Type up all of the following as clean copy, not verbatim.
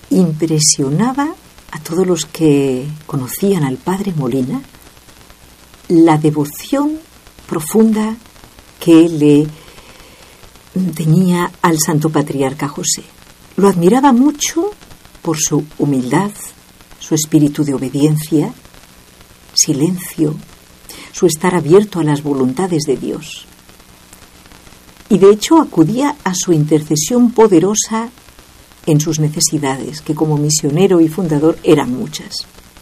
impresionaba a todos los que conocían al padre Molina la devoción profunda que le tenía al Santo Patriarca José. Lo admiraba mucho por su humildad, su espíritu de obediencia, silencio, su estar abierto a las voluntades de Dios. Y de hecho acudía a su intercesión poderosa en sus necesidades, que como misionero y fundador eran muchas.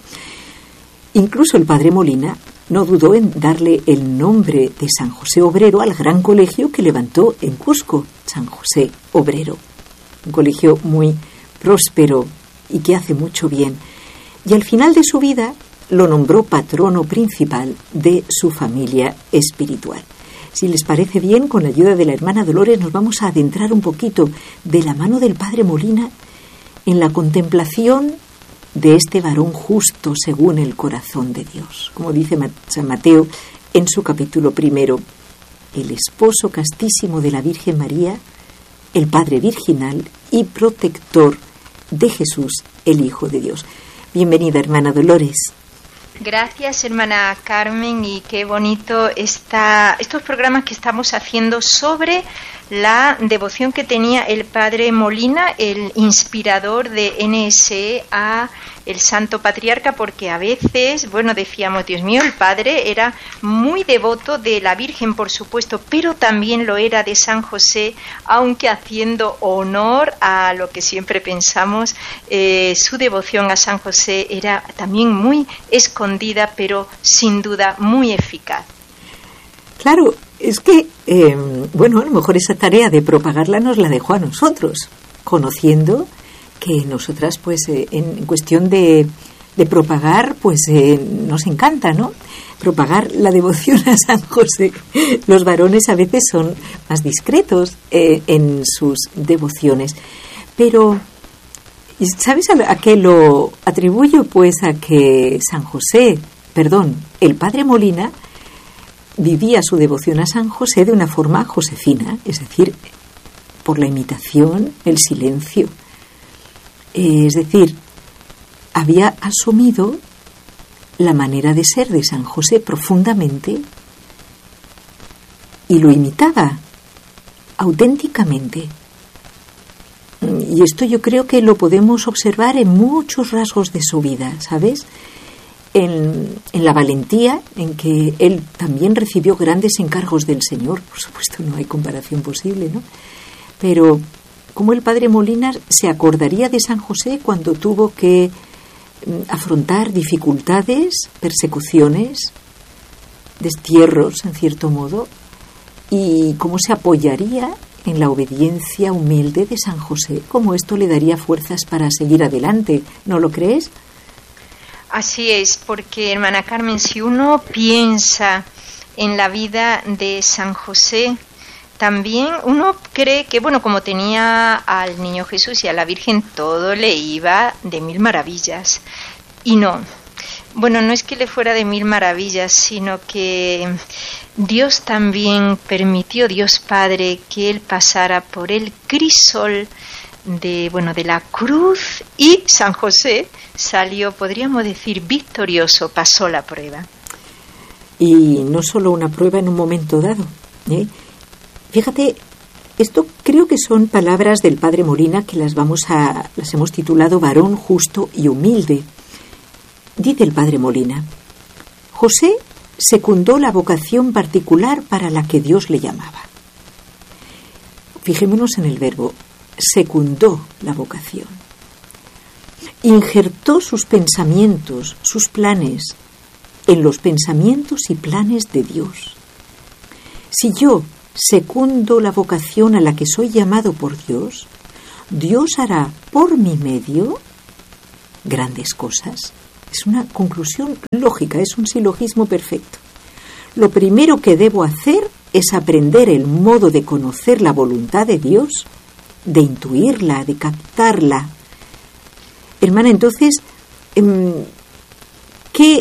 Incluso el padre Molina no dudó en darle el nombre de San José Obrero al gran colegio que levantó en Cusco, San José Obrero, un colegio muy próspero y que hace mucho bien. Y al final de su vida lo nombró patrono principal de su familia espiritual. Si les parece bien, con la ayuda de la hermana Dolores nos vamos a adentrar un poquito de la mano del padre Molina en la contemplación de este varón justo según el corazón de Dios. Como dice San Mateo en su capítulo 1, el esposo castísimo de la Virgen María, el Padre virginal y protector de Jesús, el Hijo de Dios. Bienvenida, hermana Dolores. Gracias, hermana Carmen, y qué bonito estos programas que estamos haciendo sobre la devoción que tenía el padre Molina, el inspirador de NSE, a el Santo Patriarca, porque a veces, decíamos, Dios mío, el padre era muy devoto de la Virgen, por supuesto, pero también lo era de San José, aunque haciendo honor a lo que siempre pensamos, su devoción a San José era también muy escondida, pero sin duda muy eficaz. Claro, es que, a lo mejor esa tarea de propagarla nos la dejó a nosotros, conociendo que nosotras, en cuestión de propagar, nos encanta, ¿no? Propagar la devoción a San José. Los varones a veces son más discretos en sus devociones. Pero, ¿sabes a qué lo atribuyo? Pues a que el padre Molina vivía su devoción a San José de una forma josefina, es decir, por la imitación, el silencio. Es decir, había asumido la manera de ser de San José profundamente y lo imitaba auténticamente. Y esto yo creo que lo podemos observar en muchos rasgos de su vida, ¿sabes? En la valentía en que él también recibió grandes encargos del Señor. Por supuesto, no hay comparación posible, ¿no? Pero como el padre Molina se acordaría de San José cuando tuvo que afrontar dificultades, persecuciones, destierros, en cierto modo, y cómo se apoyaría en la obediencia humilde de San José, cómo esto le daría fuerzas para seguir adelante, ¿no lo crees? Así es, porque, hermana Carmen, si uno piensa en la vida de San José, también uno cree que, como tenía al niño Jesús y a la Virgen, todo le iba de mil maravillas. Y no. No es que le fuera de mil maravillas, sino que Dios también permitió, Dios Padre, que él pasara por el crisol de la cruz, y San José salió, podríamos decir, victorioso, pasó la prueba. Y no solo una prueba en un momento dado, ¿eh? Fíjate, esto creo que son palabras del padre Molina que las hemos titulado Varón justo y humilde. Dice el padre Molina: José secundó la vocación particular para la que Dios le llamaba. Fijémonos en el verbo, secundó la vocación. Injertó sus pensamientos, sus planes, en los pensamientos y planes de Dios. Si yo secundo la vocación a la que soy llamado por Dios, Dios hará por mi medio grandes cosas. Es una conclusión lógica, es un silogismo perfecto. Lo primero que debo hacer es aprender el modo de conocer la voluntad de Dios, de intuirla, de captarla. Hermana, entonces, ¿qué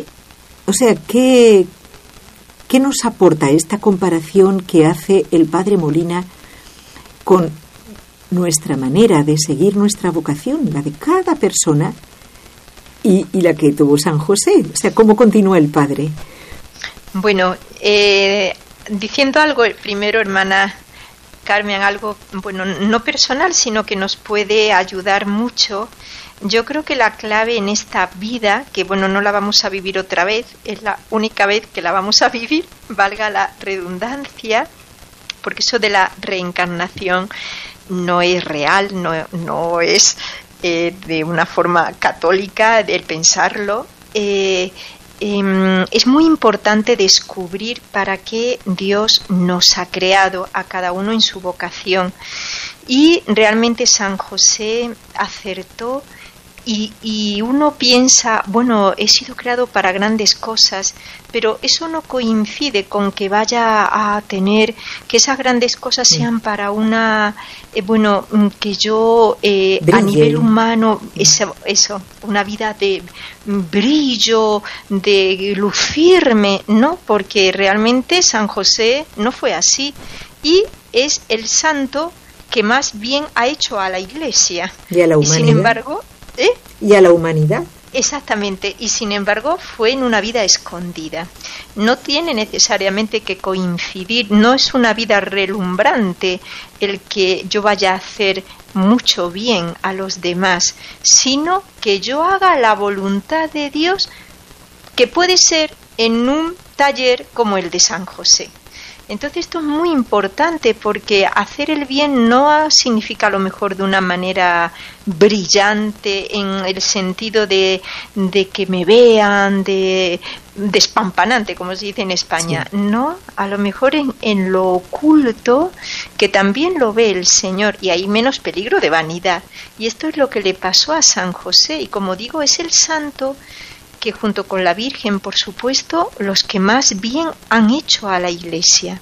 nos aporta esta comparación que hace el padre Molina con nuestra manera de seguir nuestra vocación, la de cada persona y la que tuvo San José. O sea, ¿cómo continúa el Padre? Bueno, diciendo algo primero, hermana Carmen, algo, bueno, no personal, sino que nos puede ayudar mucho. Yo creo que la clave en esta vida, que bueno, no la vamos a vivir otra vez, es la única vez que la vamos a vivir, valga la redundancia, porque eso de la reencarnación no es real, no es de una forma católica el pensarlo. Es muy importante descubrir para qué Dios nos ha creado a cada uno en su vocación, y realmente San José acertó. Y uno piensa, bueno, he sido creado para grandes cosas, pero eso no coincide con que vaya a tener, que esas grandes cosas sean para una, que yo a nivel humano, eso, una vida de brillo, de lucirme, ¿no? Porque realmente San José no fue así, y es el santo que más bien ha hecho a la Iglesia. Y a la humanidad. Y sin embargo, y a la humanidad. Exactamente, y sin embargo fue en una vida escondida. No tiene necesariamente que coincidir, no es una vida relumbrante el que yo vaya a hacer mucho bien a los demás, sino que yo haga la voluntad de Dios, que puede ser en un taller como el de San José. Entonces esto es muy importante, porque hacer el bien no significa a lo mejor de una manera brillante en el sentido de que me vean, de despampanante, como se dice en España. Sí. No, a lo mejor en lo oculto, que también lo ve el Señor, y hay menos peligro de vanidad. Y esto es lo que le pasó a San José, y como digo, es el santo que junto con la Virgen, por supuesto, los que más bien han hecho a la Iglesia.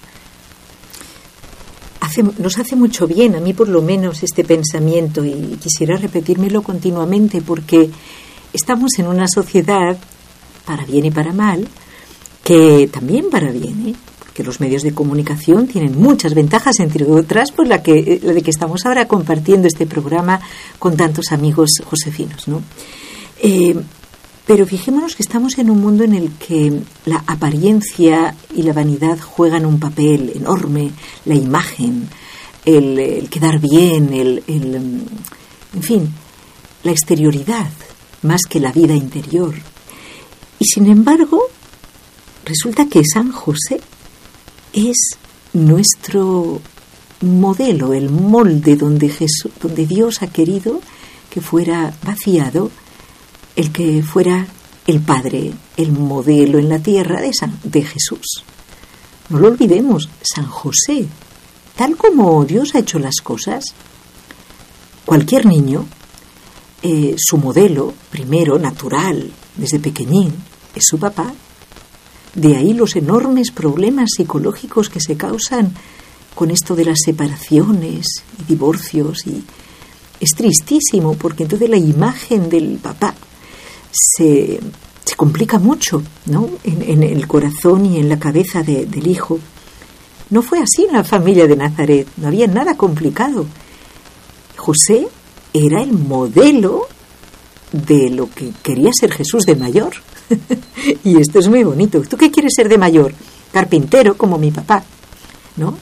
Nos hace mucho bien, a mí por lo menos, este pensamiento, y quisiera repetírmelo continuamente, porque estamos en una sociedad, para bien y para mal, que también para bien, porque los medios de comunicación tienen muchas ventajas, entre otras, pues la de que estamos ahora compartiendo este programa con tantos amigos josefinos, ¿no? Pero fijémonos que estamos en un mundo en el que la apariencia y la vanidad juegan un papel enorme, la imagen, el quedar bien, en fin, la exterioridad, más que la vida interior. Y sin embargo, resulta que San José es nuestro modelo, el molde donde Dios ha querido que fuera vaciado, el que fuera el Padre, el modelo en la tierra de Jesús. No lo olvidemos, San José, tal como Dios ha hecho las cosas, cualquier niño, su modelo, primero, natural, desde pequeñín, es su papá. De ahí los enormes problemas psicológicos que se causan con esto de las separaciones y divorcios. Y es tristísimo, porque entonces la imagen del papá se complica mucho, ¿no? En el corazón y en la cabeza del hijo. No fue así en la familia de Nazaret, no había nada complicado. José era el modelo de lo que quería ser Jesús de mayor. Y esto es muy bonito. ¿Tú qué quieres ser de mayor? Carpintero, como mi papá, ¿no?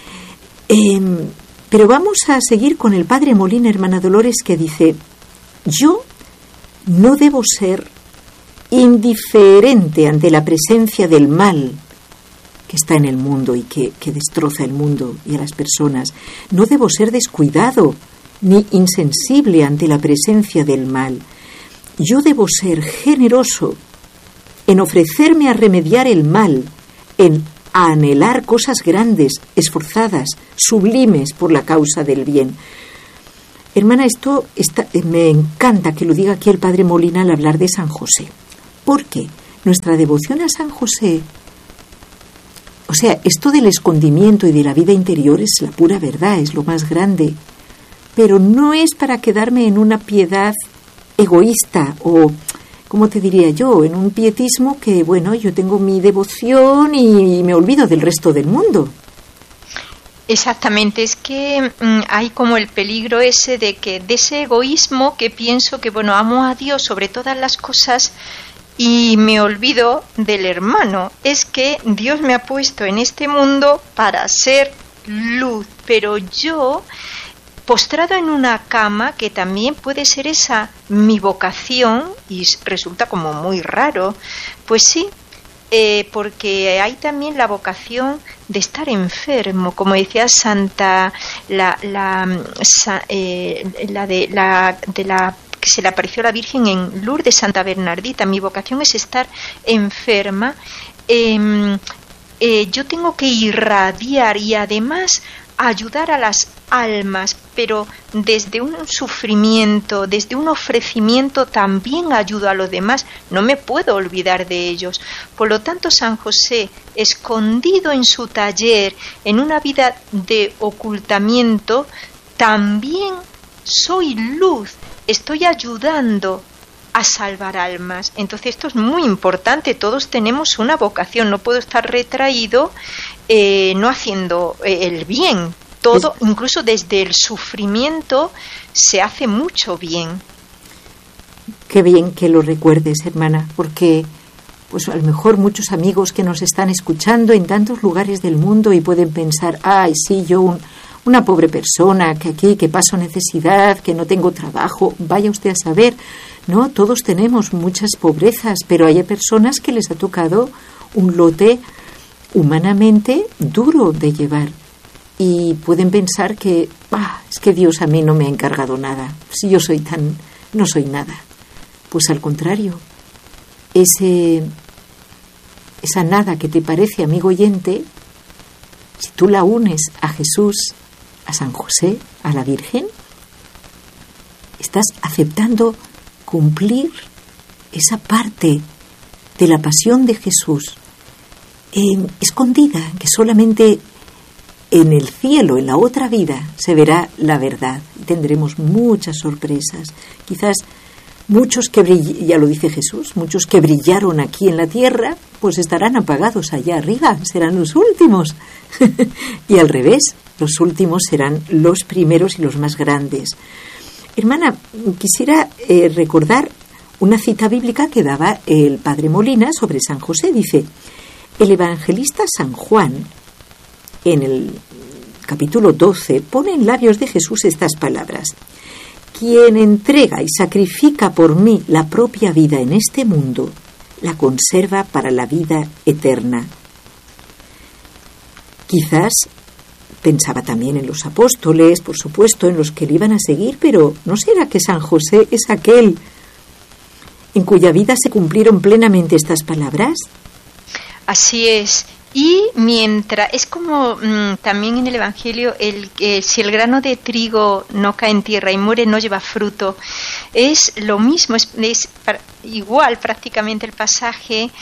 Pero vamos a seguir con el padre Molina, hermana Dolores, que dice: yo no debo ser indiferente ante la presencia del mal que está en el mundo y que destroza el mundo y a las personas. No debo ser descuidado ni insensible ante la presencia del mal. Yo debo ser generoso en ofrecerme a remediar el mal, en anhelar cosas grandes, esforzadas, sublimes por la causa del bien. Hermana, esto me encanta que lo diga aquí el padre Molina al hablar de San José, porque nuestra devoción a San José, o sea, esto del escondimiento y de la vida interior es la pura verdad, es lo más grande, pero no es para quedarme en una piedad egoísta o, ¿cómo te diría yo?, en un pietismo que, bueno, yo tengo mi devoción y me olvido del resto del mundo. Exactamente, es que hay como el peligro ese de ese egoísmo que pienso que, bueno, amo a Dios sobre todas las cosas y me olvido del hermano. Es que Dios me ha puesto en este mundo para ser luz, pero yo, postrado en una cama, que también puede ser esa mi vocación, y resulta como muy raro, pues sí, porque hay también la vocación de estar enfermo, como decía Santa, la que se le apareció a la Virgen en Lourdes, Santa Bernardita. Mi vocación es estar enferma. Yo tengo que irradiar y además ayudar a las almas, pero desde un sufrimiento, desde un ofrecimiento, también ayudo a los demás, no me puedo olvidar de ellos. Por lo tanto, San José, escondido en su taller, en una vida de ocultamiento, también soy luz, estoy ayudando a salvar almas. Entonces esto es muy importante, todos tenemos una vocación, no puedo estar retraído no haciendo el bien. Todo, incluso desde el sufrimiento, se hace mucho bien. Qué bien que lo recuerdes, hermana, porque pues a lo mejor muchos amigos que nos están escuchando en tantos lugares del mundo y pueden pensar, ay, sí, yo una pobre persona que paso necesidad, que no tengo trabajo, vaya usted a saber. No, todos tenemos muchas pobrezas, pero hay personas que les ha tocado un lote humanamente duro de llevar. Y pueden pensar que, es que Dios a mí no me ha encargado nada, si yo no soy nada. Pues al contrario, esa nada que te parece, amigo oyente, si tú la unes a Jesús, a San José, a la Virgen, estás aceptando cumplir esa parte de la pasión de Jesús, escondida, que solamente en el cielo, en la otra vida, se verá la verdad y tendremos muchas sorpresas. Quizás muchos ya lo dice Jesús, muchos que brillaron aquí en la tierra, pues estarán apagados allá arriba, serán los últimos. Y al revés, los últimos serán los primeros y los más grandes. Hermana, quisiera recordar una cita bíblica que daba el padre Molina sobre San José. Dice, el evangelista San Juan, en el capítulo 12, pone en labios de Jesús estas palabras: quien entrega y sacrifica por mí la propia vida en este mundo, la conserva para la vida eterna. Quizás pensaba también en los apóstoles, por supuesto, en los que le iban a seguir, pero ¿no será que San José es aquel en cuya vida se cumplieron plenamente estas palabras? Así es. Y mientras, es como también en el Evangelio, si el grano de trigo no cae en tierra y muere, no lleva fruto. Es lo mismo, es igual prácticamente el pasaje,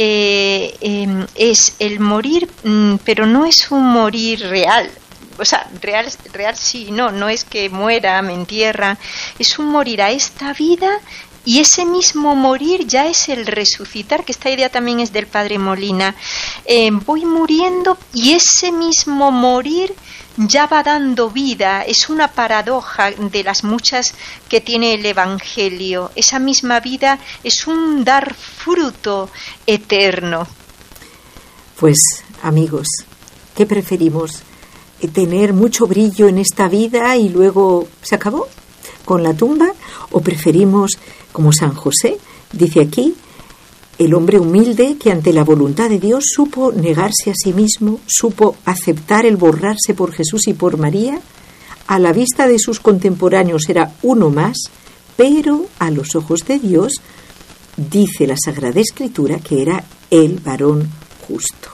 es el morir, pero no es un morir real. O sea, real sí, no es que muera, me entierra, es un morir a esta vida. Y ese mismo morir ya es el resucitar, que esta idea también es del padre Molina. Voy muriendo y ese mismo morir ya va dando vida. Es una paradoja de las muchas que tiene el Evangelio. Esa misma vida es un dar fruto eterno. Pues, amigos, ¿qué preferimos? ¿Tener mucho brillo en esta vida y luego se acabó con la tumba? ¿O preferimos, como San José, dice aquí, el hombre humilde que ante la voluntad de Dios supo negarse a sí mismo, supo aceptar el borrarse por Jesús y por María? A la vista de sus contemporáneos era uno más, pero a los ojos de Dios dice la Sagrada Escritura que era el varón justo.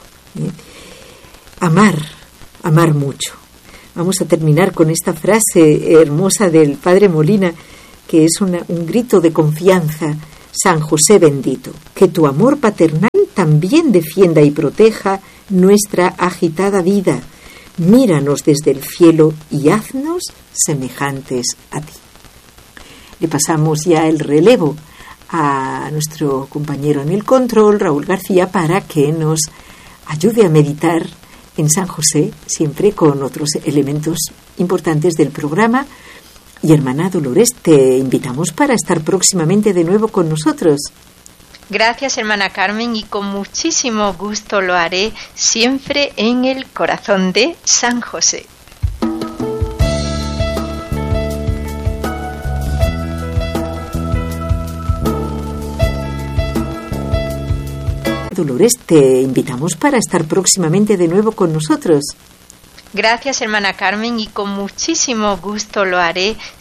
Amar mucho. Vamos a terminar con esta frase hermosa del padre Molina, que es un grito de confianza. San José bendito, que tu amor paternal también defienda y proteja nuestra agitada vida. Míranos desde el cielo y haznos semejantes a ti. Le pasamos ya el relevo a nuestro compañero en el control, Raúl García, para que nos ayude a meditar en San José, siempre con otros elementos importantes del programa. Y hermana Dolores, te invitamos para estar próximamente de nuevo con nosotros. Gracias, hermana Carmen, y con muchísimo gusto lo haré, siempre en el corazón de San José. Dolores, te invitamos para estar próximamente de nuevo con nosotros. Gracias, hermana Carmen, y con muchísimo gusto lo haré,